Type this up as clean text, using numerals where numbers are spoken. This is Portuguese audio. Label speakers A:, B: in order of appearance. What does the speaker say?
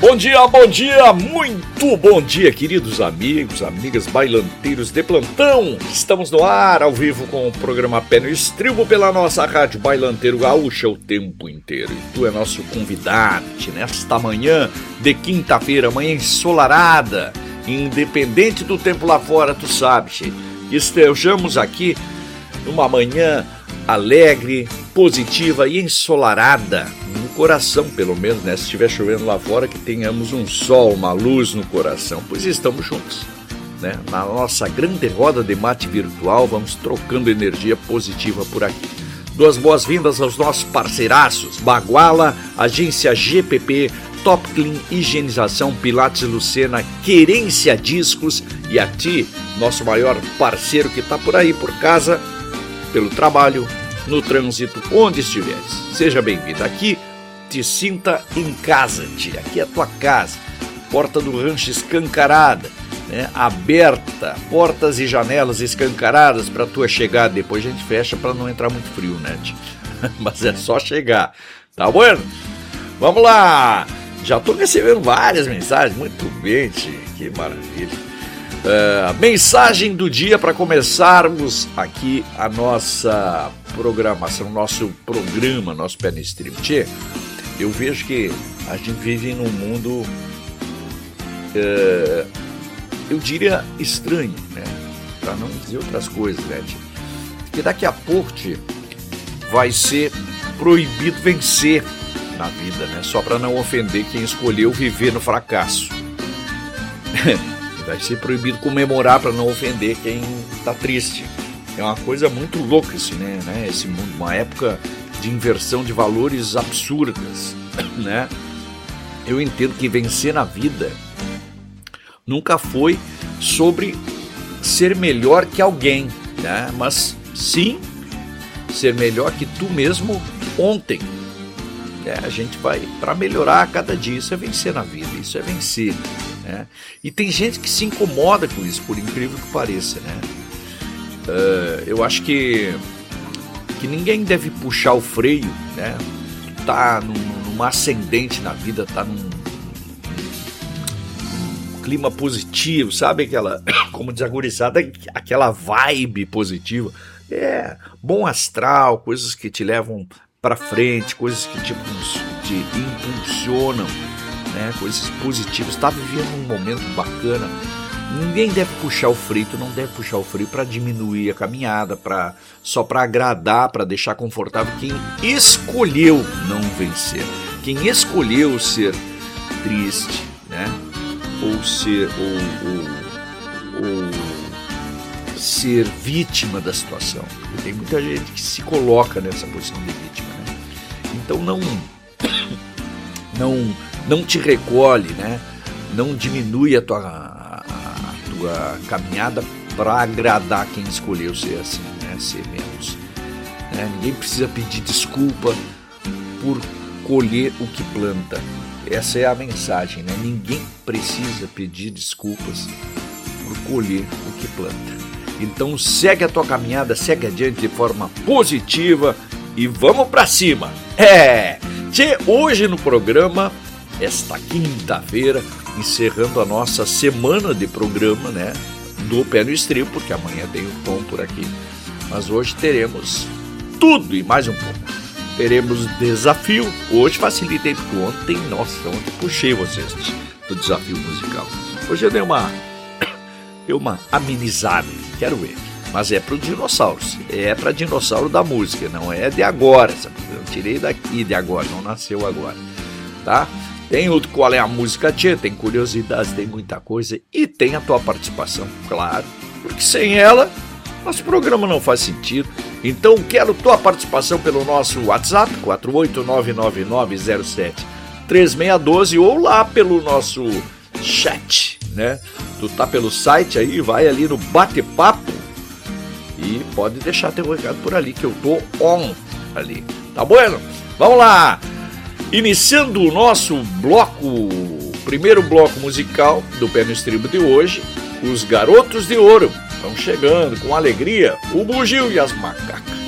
A: bom dia, muito bom dia, queridos amigos, amigas bailanteiros de plantão. Estamos no ar, ao vivo, com o programa Pé no Estribo pela nossa rádio Bailanteiro Gaúcha o tempo inteiro. E tu é nosso convidado nesta manhã de quinta-feira, manhã ensolarada, independente do tempo lá fora, tu sabe, che. Estejamos aqui numa manhã alegre, positiva e ensolarada, no coração pelo menos, né? Se estiver chovendo lá fora, que tenhamos um sol, uma luz no coração, pois estamos juntos, né? Na nossa grande roda de mate virtual, vamos trocando energia positiva por aqui. Duas boas-vindas aos nossos parceiraços, Baguala, Agência GPP, Top Clean Higienização, Pilates Lucena, Querência Discos e a ti, nosso maior parceiro que está por aí, por casa, pelo trabalho, no trânsito, onde estiveres. Seja bem-vindo aqui, te sinta em casa, tia. Aqui é a tua casa, porta do rancho escancarada, né? Aberta, portas e janelas escancaradas para tua chegada. Depois a gente fecha para não entrar muito frio, né, tia? Mas é só chegar, tá bueno? Vamos lá, já estou recebendo várias mensagens, muito bem, tia, que maravilha. Mensagem do dia para começarmos aqui a nossa programação, nosso programa, nosso Pé no Estribo. Tchê, eu vejo que a gente vive num mundo, eu diria, estranho, né? Para não dizer outras coisas, né, tchê? Que daqui a pouco, tchê, vai ser proibido vencer na vida, né? Só para não ofender quem escolheu viver no fracasso. Vai ser proibido comemorar para não ofender quem está triste. É uma coisa muito louca assim, né? Esse mundo, uma época de inversão de valores absurdas, né? Eu entendo que vencer na vida nunca foi sobre ser melhor que alguém, né? Mas sim ser melhor que tu mesmo ontem. A gente vai para melhorar a cada dia. Isso é vencer na vida, isso é vencer. Né? E tem gente que se incomoda com isso, por incrível que pareça, né? Eu acho que ninguém deve puxar o freio, né? Tá numa ascendente na vida, tá num clima positivo, sabe? Aquela, como diz a gurizada, aquela vibe positiva. Bom astral, coisas que te levam para frente, coisas que te impulsionam, né? Coisas positivas. Está vivendo um momento bacana. Ninguém deve puxar o freio, tu não deve puxar o freio para diminuir a caminhada, só para agradar, para deixar confortável quem escolheu não vencer, quem escolheu ser triste, né? Ou ser vítima da situação. Porque tem muita gente que se coloca nessa posição de vítima, né? Então não te recolhe, né? Não diminui a tua caminhada para agradar quem escolheu ser assim, né? Ser menos, né? Ninguém precisa pedir desculpa por colher o que planta. Essa é a mensagem, né? Ninguém precisa pedir desculpas por colher o que planta. Então segue a tua caminhada, segue adiante de forma positiva e vamos para cima. Hoje no programa, esta quinta-feira, encerrando a nossa semana de programa, né, do Pé no Estribo, porque amanhã tem o Tom por aqui. Mas hoje teremos tudo e mais um pouco. Teremos desafio. Hoje facilitei, porque ontem puxei vocês do desafio musical. Hoje eu dei uma amenizada, quero ver. Mas é para os dinossauros, é para dinossauro da música, não é de agora, sabe? Eu tirei daqui de agora, não nasceu agora, tá? Tem outro qual é a música, tia, tem curiosidades, tem muita coisa e tem a tua participação, claro, porque sem ela, nosso programa não faz sentido. Então quero tua participação pelo nosso WhatsApp, 48999073612 ou lá pelo nosso chat, né? Tu tá pelo site aí, vai ali no bate-papo e pode deixar teu recado por ali, que eu tô on ali, tá bueno? Vamos lá! Iniciando o nosso primeiro bloco musical do Pé no Estribo de hoje, os Garotos de Ouro. Estão chegando com alegria, o Bugio e as Macacas.